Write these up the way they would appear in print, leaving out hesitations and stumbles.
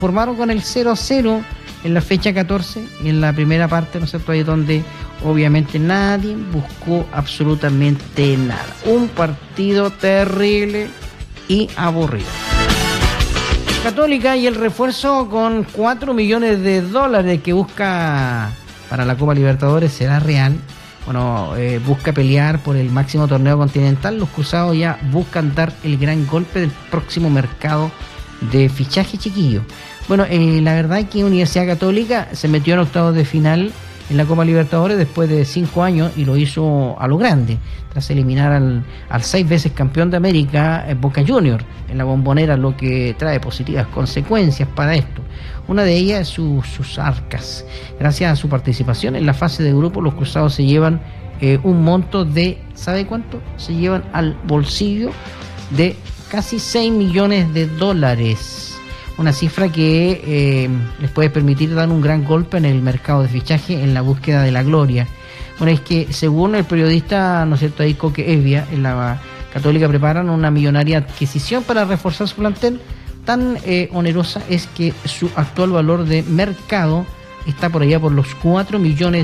formaron con el 0-0 en la fecha 14, y en la primera parte, ¿no es cierto?, ahí donde obviamente nadie buscó absolutamente nada. Un partido terrible y aburrido. Católica y el refuerzo con $4 millones que busca para la Copa Libertadores será real. Bueno, busca pelear por el máximo torneo continental. Los cruzados ya buscan dar el gran golpe del próximo mercado de fichaje, chiquillo. Bueno, la verdad es que Universidad Católica se metió en octavos de final en la Copa Libertadores después de 5 años y lo hizo a lo grande, tras eliminar al 6 veces campeón de América, Boca Juniors, en la Bombonera, lo que trae positivas consecuencias para esto. Una de ellas es sus arcas. Gracias a su participación en la fase de grupo, los cruzados se llevan un monto de, ¿sabe cuánto? Se llevan al bolsillo de casi $6 millones. Una cifra que les puede permitir dar un gran golpe en el mercado de fichaje en la búsqueda de la gloria. Bueno, es que según el periodista, ¿no es cierto?, ahí Coque Evia, en la Católica preparan una millonaria adquisición para reforzar su plantel. Tan onerosa es que su actual valor de mercado está por allá por los $4 millones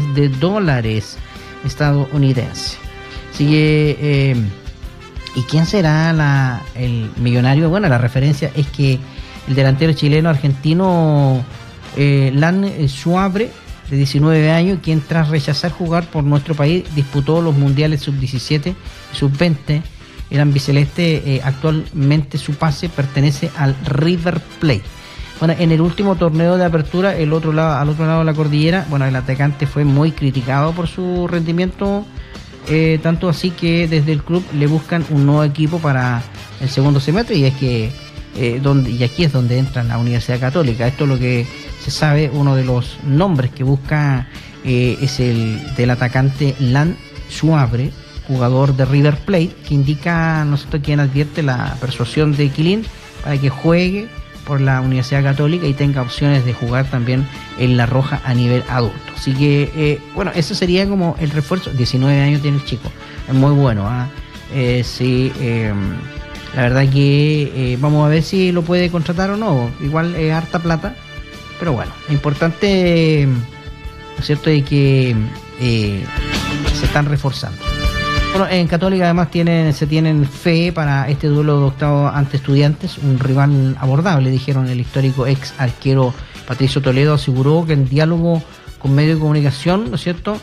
estadounidenses. Sigue, ¿y quién será el millonario? Bueno, la referencia es que el delantero chileno-argentino Lan Suabre, de 19 años, quien tras rechazar jugar por nuestro país disputó los mundiales sub-17 y sub-20, el albiceleste, actualmente su pase pertenece al River Plate. Bueno, en el último torneo de apertura, al otro lado de la cordillera, bueno, el atacante fue muy criticado por su rendimiento, tanto así que desde el club le buscan un nuevo equipo para el segundo semestre, y es que y aquí es donde entra la Universidad Católica. Esto es lo que se sabe. Uno de los nombres que busca es el del atacante Lan Suabre, jugador de River Plate, que indica, no sé quién advierte, la persuasión de Quilín para que juegue por la Universidad Católica y tenga opciones de jugar también en la Roja a nivel adulto. Así que, bueno, eso sería como el refuerzo. 19 años tiene el chico, es muy bueno, ¿eh? Sí, la verdad que vamos a ver si lo puede contratar o no. Igual es harta plata, pero bueno, lo importante, ¿no es cierto?, es que se están reforzando. Bueno, en Católica además se tienen fe para este duelo de octavo ante Estudiantes, un rival abordable, dijeron. El histórico ex arquero Patricio Toledo aseguró que el diálogo con medios de comunicación, ¿no es cierto?,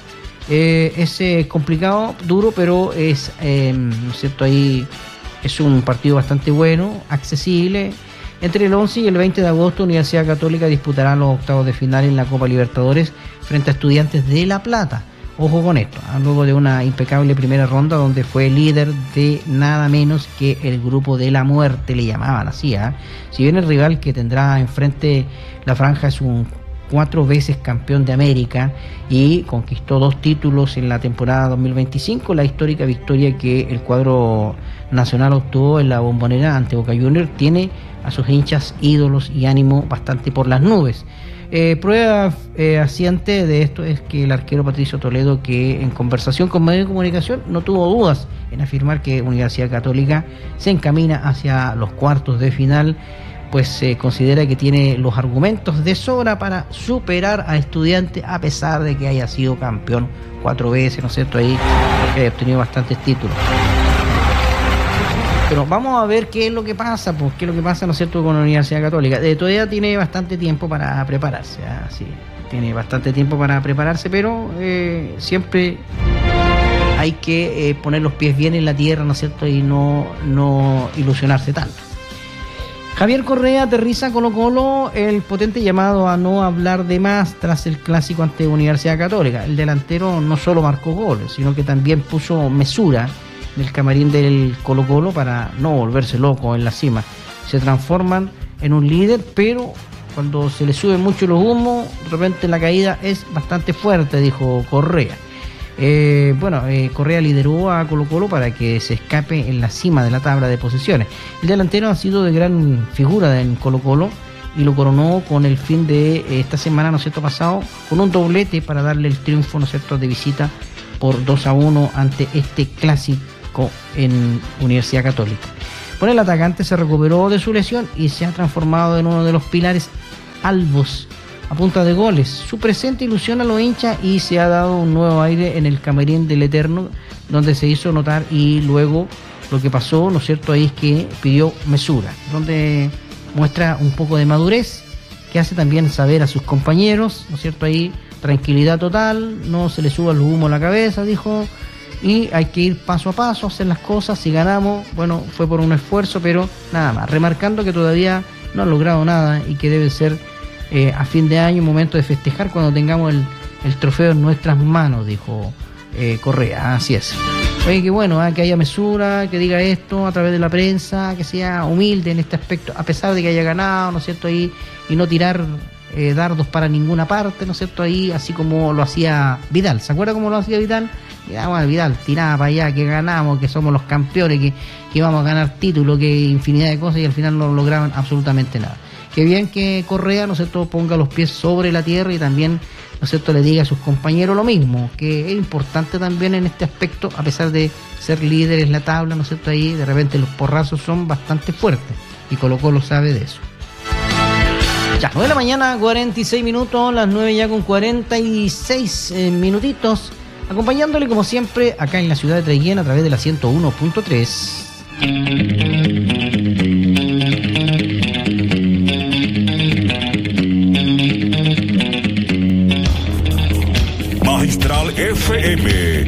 es complicado, duro, pero es, ¿no es cierto?, ahí es un partido bastante bueno, accesible. Entre el 11 y el 20 de agosto, Universidad Católica disputará los octavos de final en la Copa Libertadores frente a Estudiantes de La Plata. Ojo con esto, luego de una impecable primera ronda donde fue líder de nada menos que el grupo de la muerte, le llamaban así. Si bien el rival que tendrá enfrente la franja es un 4 veces campeón de América y conquistó 2 títulos en la temporada 2025, la histórica victoria que el cuadro nacional obtuvo en la Bombonera ante Boca Juniors tiene a sus hinchas, ídolos y ánimo bastante por las nubes. Prueba asiente de esto es que el arquero Patricio Toledo, que en conversación con medios de comunicación no tuvo dudas en afirmar que Universidad Católica se encamina hacia los cuartos de final, pues se considera que tiene los argumentos de sobra para superar a Estudiantes, a pesar de que haya sido campeón 4 veces, ¿no es cierto?, ahí, porque ha obtenido bastantes títulos. Pero vamos a ver qué es lo que pasa, pues qué es lo que pasa, ¿no es cierto?, con la Universidad Católica. Todavía tiene bastante tiempo para prepararse, sí, tiene bastante tiempo para prepararse, pero siempre hay que poner los pies bien en la tierra, ¿no es cierto?, y no ilusionarse tanto. Javier Correa aterriza Colo-Colo, el potente llamado a no hablar de más tras el clásico ante Universidad Católica. El delantero no solo marcó goles, sino que también puso mesura del camarín del Colo-Colo para no volverse loco en la cima. Se transforman en un líder, pero cuando se le suben mucho los humos, de repente la caída es bastante fuerte, dijo Correa. Correa lideró a Colo-Colo para que se escape en la cima de la tabla de posiciones. El delantero ha sido de gran figura en Colo-Colo y lo coronó con el fin de esta semana, ¿no es cierto?, pasado, con un doblete para darle el triunfo, ¿no es cierto?, de visita por 2-1 ante este clásico en Universidad Católica. Bueno, el atacante se recuperó de su lesión y se ha transformado en uno de los pilares albos a punta de goles. Su presente ilusiona a los hinchas y se ha dado un nuevo aire en el camarín del Eterno, donde se hizo notar, y luego lo que pasó, ¿no es cierto?, ahí es que pidió mesura, donde muestra un poco de madurez, que hace también saber a sus compañeros, ¿no es cierto?, ahí tranquilidad total, no se le suba el humo a la cabeza, dijo, y hay que ir paso a paso, hacer las cosas. Si ganamos, bueno, fue por un esfuerzo, pero nada más, remarcando que todavía no han logrado nada y que debe ser a fin de año un momento de festejar cuando tengamos el trofeo en nuestras manos, dijo Correa. Así es. Oye, que bueno, que haya mesura, que diga esto a través de la prensa, que sea humilde en este aspecto, a pesar de que haya ganado, ¿no es cierto?, y no tirar dardos para ninguna parte, ¿no es cierto?, ahí, así como lo hacía Vidal. ¿Se acuerda cómo lo hacía Vidal? Bueno, Vidal tiraba para allá, que ganamos, que somos los campeones, que vamos a ganar títulos, que infinidad de cosas, y al final no lograban absolutamente nada. Que bien que Correa, ¿no es cierto?, ponga los pies sobre la tierra y también, ¿no es cierto?, le diga a sus compañeros lo mismo, que es importante también en este aspecto, a pesar de ser líderes en la tabla, ¿no es cierto?, ahí de repente los porrazos son bastante fuertes, y Colo-Colo sabe de eso. Ya, 9 de la mañana, 46 minutos, las 9 ya con 46 minutitos, acompañándole como siempre acá en la ciudad de Treguén a través de la 101.3. Magistral FM